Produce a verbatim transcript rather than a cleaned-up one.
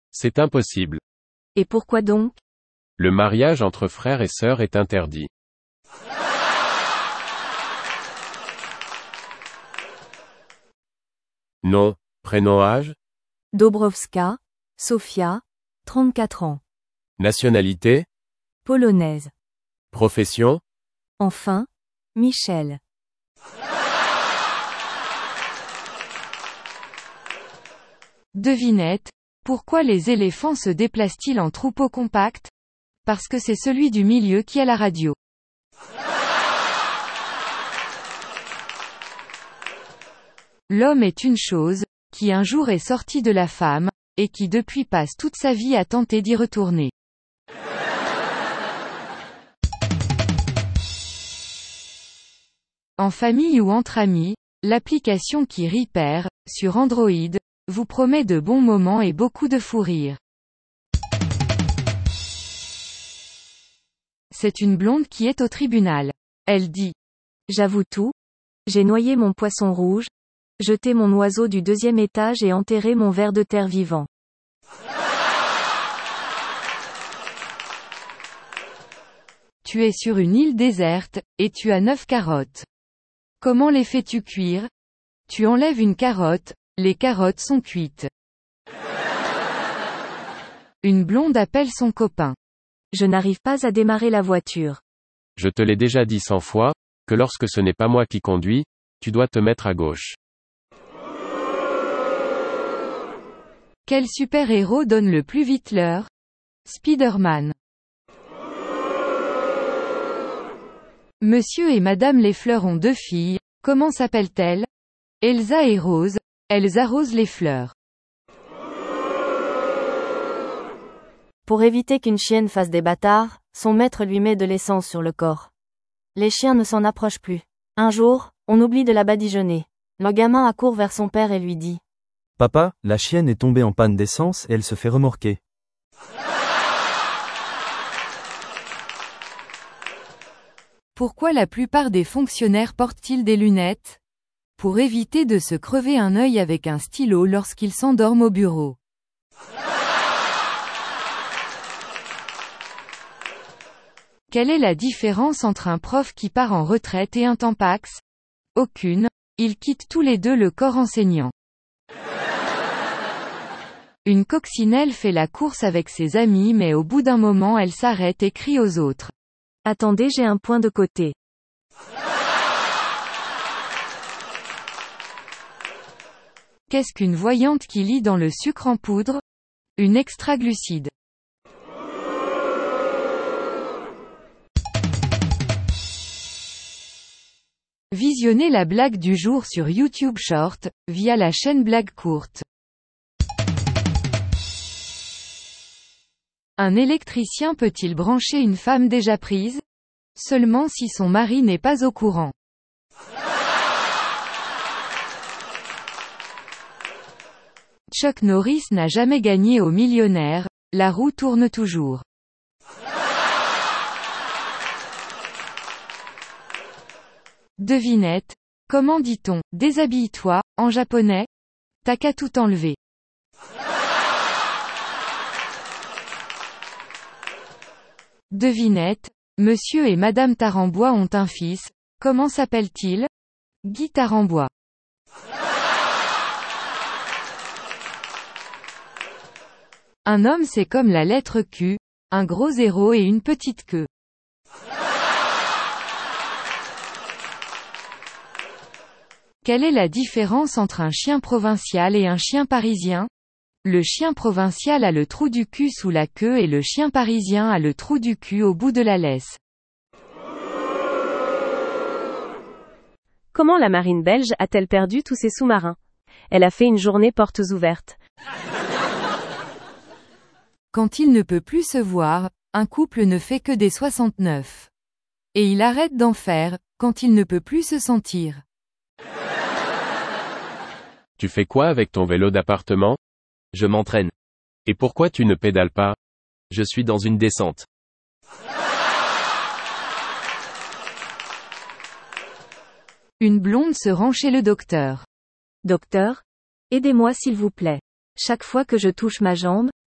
C'est impossible. Et pourquoi donc? Le mariage entre frères et sœurs est interdit. Nom, prénom, âge, Dobrowska, Sofia, trente-quatre ans. nationalité, Polonaise. profession, Enfin, Michel. Devinette, pourquoi les éléphants se déplacent-ils en troupeau compact? Parce que c'est celui du milieu qui a la radio. L'homme est une chose, qui un jour est sortie de la femme, et qui depuis passe toute sa vie à tenter d'y retourner. En famille ou entre amis, l'application qui rit perd, sur Android, vous promet de bons moments et beaucoup de fou rire. C'est une blonde qui est au tribunal. Elle dit: J'avoue tout. J'ai noyé mon poisson rouge, jeté mon oiseau du deuxième étage et enterré mon ver de terre vivant. Tu es sur une île déserte, et tu as neuf carottes. Comment les fais-tu cuire? Tu enlèves une carotte, les carottes sont cuites. Une blonde appelle son copain. Je n'arrive pas à démarrer la voiture. Je te l'ai déjà dit cent fois, que lorsque ce n'est pas moi qui conduis, tu dois te mettre à gauche. Quel super-héros donne le plus vite l'heure? Spider-Man. Monsieur et Madame les fleurs ont deux filles, comment s'appellent-elles? Elsa et Rose, elles arrosent les fleurs. Pour éviter qu'une chienne fasse des bâtards, son maître lui met de l'essence sur le corps. Les chiens ne s'en approchent plus. Un jour, on oublie de la badigeonner. Le gamin accourt vers son père et lui dit: Papa, la chienne est tombée en panne d'essence et elle se fait remorquer. Pourquoi la plupart des fonctionnaires portent-ils des lunettes? Pour éviter de se crever un œil avec un stylo lorsqu'ils s'endorment au bureau. Quelle est la différence entre un prof qui part en retraite et un tampax? Aucune, ils quittent tous les deux le corps enseignant. Une coccinelle fait la course avec ses amis mais au bout d'un moment elle s'arrête et crie aux autres: Attendez, j'ai un point de côté. Qu'est-ce qu'une voyante qui lit dans le sucre en poudre? Une extraglucide. Visionnez la blague du jour sur YouTube Short, via la chaîne Blague Courte. Un électricien peut-il brancher une femme déjà prise? Seulement si son mari n'est pas au courant. Chuck Norris n'a jamais gagné au millionnaire, la roue tourne toujours. Devinette, comment dit-on « déshabille-toi » en japonais? T'as qu'à tout enlever. Devinette, Monsieur et Madame Tarambois ont un fils, comment s'appelle-t-il? Guy Tarambois. Un homme c'est comme la lettre Q, un gros zéro et une petite queue. Quelle est la différence entre un chien provincial et un chien parisien? Le chien provincial a le trou du cul sous la queue et le chien parisien a le trou du cul au bout de la laisse. Comment la marine belge a-t-elle perdu tous ses sous-marins? Elle a fait une journée portes ouvertes. Quand il ne peut plus se voir, un couple ne fait que des soixante-neuf. Et il arrête d'en faire, quand il ne peut plus se sentir. Tu fais quoi avec ton vélo d'appartement? Je m'entraîne. Et pourquoi tu ne pédales pas? Je suis dans une descente. Une blonde se rend chez le docteur. Docteur, aidez-moi s'il vous plaît. Chaque fois que je touche ma jambe,